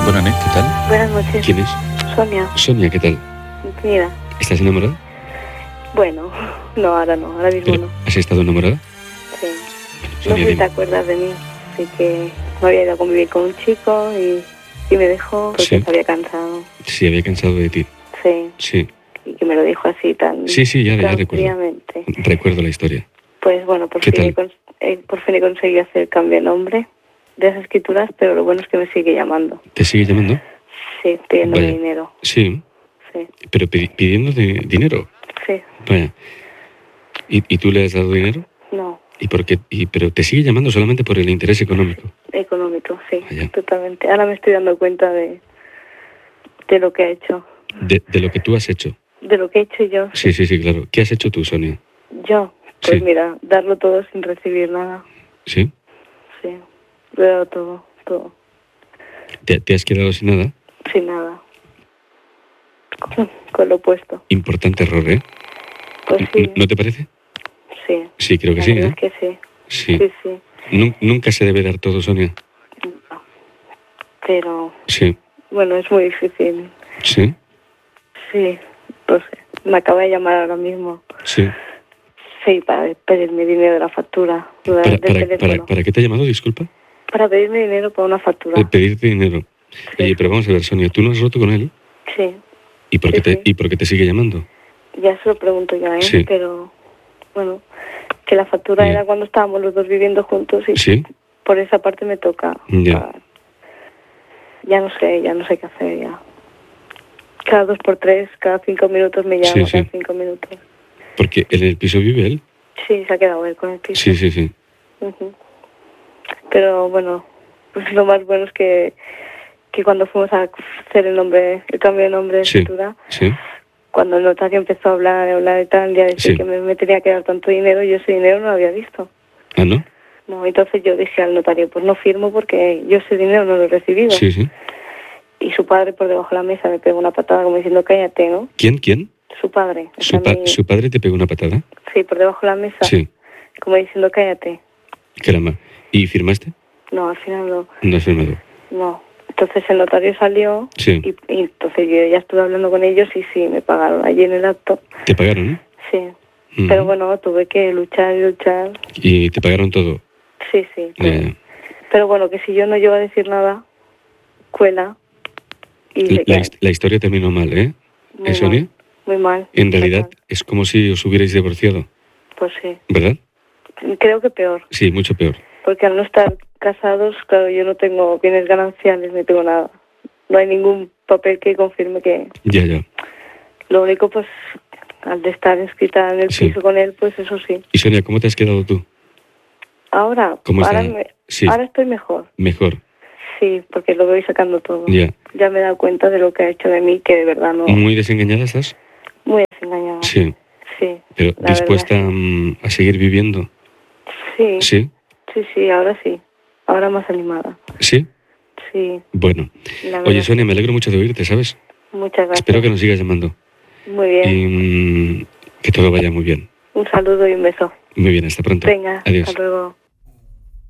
Buenas noches, ¿qué tal? Buenas noches. ¿Quién es? Sonia. Sonia, ¿qué tal? Mira, ¿Estás enamorada? bueno, no, ahora mismo ¿Pero no. has estado enamorada? Sí. No Sonia, sé si dime. te acuerdas de mí, así que me había ido a convivir con un chico y me dejó porque Sí. se había cansado. Sí, había cansado de ti. Sí, Sí, y que me lo dijo así tan, sí, ya tan recuerdo. fríamente. Recuerdo la historia. Pues bueno, ¿Qué tal? por fin he conseguido hacer el cambio de nombre de esas escrituras, pero lo bueno es que me sigue llamando. ¿Te sigue llamando? Sí, pidiéndome Vaya. dinero. Sí, Sí, pero pidiendo dinero. sí, Vaya. ¿Y tú le has dado dinero? no, ¿Y por qué? Pero te sigue llamando solamente por el interés económico. económico, sí, Vaya. totalmente. Ahora me estoy dando cuenta de lo que ha hecho. De lo que tú has hecho. De lo que he hecho yo. Sí, claro. ¿Qué has hecho tú, Sonia? Yo, pues Sí. mira, darlo todo sin recibir nada. ¿Sí? Sí, lo he dado todo, ¿Te has quedado sin nada? sin nada. Con lo opuesto. Importante error, ¿eh? Pues sí, ¿No te parece? sí. Sí, creo que La sí, verdad ¿eh? es que sí. Sí. Sí. Nunca se debe dar todo, Sonia. No. Pero, Sí. bueno, es muy difícil. Sí. Sí, no sé. Me acaba de llamar ahora mismo. Sí. Sí, para pedirme dinero de la factura. Del teléfono. ¿Para qué te ha llamado? Disculpa. Para pedirme dinero para una factura. Pedirte dinero. Sí. Oye, pero vamos a ver, Sonia, ¿tú no has roto con él? Sí. ¿Y por Sí. qué te sigue llamando? Ya se lo pregunto yo a él, Sí. pero bueno, que la factura Ya. era cuando estábamos los dos viviendo juntos y ¿Sí? por esa parte me toca. Ya. Ya no sé qué hacer ya. Cada 2 por 3, cada 5 minutos me llama, Sí. cada 5 minutos. Porque en el piso vive él. Sí, se ha quedado él con el piso. Sí. Ujú. Pero bueno, pues lo más bueno es que cuando fuimos a hacer el cambio de nombre de Sí. escritura, Sí. cuando el notario empezó a hablar y tal, ya decía Sí. que me tenía que dar tanto dinero, yo ese dinero no lo había visto. ¿Ah, no? No, entonces yo dije al notario, pues no firmo porque yo ese dinero no lo he recibido. Sí. Y su padre por debajo de la mesa me pegó una patada como diciendo, cállate, ¿no? ¿Quién? Su padre. O sea, ¿Su padre te pegó una patada? Sí, por debajo de la mesa. Sí. Como diciendo, cállate. Caramba. ¿Y firmaste? No, al final no. No has firmado. No. Entonces el notario salió Sí. y entonces yo ya estuve hablando con ellos y sí, me pagaron allí en el acto. ¿Te pagaron, no? Sí. Ujú. Pero bueno, tuve que luchar. ¿Y te pagaron todo? Sí. Ya. Pero bueno, que si yo no llego a decir nada, cuela y se cae. La historia terminó mal, ¿eh? Muy Sonia? mal, muy mal. En realidad Fatal. es como si os hubierais divorciado, Pues sí. ¿verdad? Creo que peor. Sí, mucho peor. Porque al no estar casados, claro, yo no tengo bienes gananciales, ni tengo nada. No hay ningún papel que confirme que... Ya. Lo único, pues, al de estar inscrita en el Sí. piso con él, pues eso sí. Y Sonia, ¿cómo te has quedado tú? Ahora, ¿Cómo está? ahora, Sí. ahora estoy mejor. Mejor. Sí, porque lo voy sacando todo. Ya. Ya me he dado cuenta de lo que ha hecho de mí, que de verdad no... ¿Muy desengañada estás? Muy desengañada. Sí. Sí. Pero la dispuesta verdad, sí. a seguir viviendo. Sí. ¿Sí? Sí, ahora sí. Ahora más animada. ¿Sí? Sí, Bueno. la verdad. Oye, Sonia, me alegro mucho de oírte, ¿sabes? Muchas gracias. Espero que nos sigas llamando. Muy bien. Y que todo vaya muy bien. Un saludo y un beso. Muy bien, hasta pronto. Venga, Adiós. hasta luego.